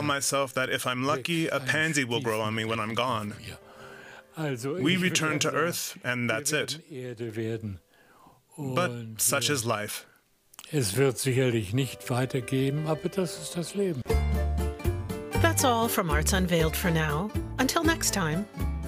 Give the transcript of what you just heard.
myself that if I'm lucky, a pansy will grow on me when I'm gone. We return to Earth, and that's it. But such is life. Es wird sicherlich nicht weitergehen, aber das ist das Leben. That's all from Arts Unveiled for now. Until next time.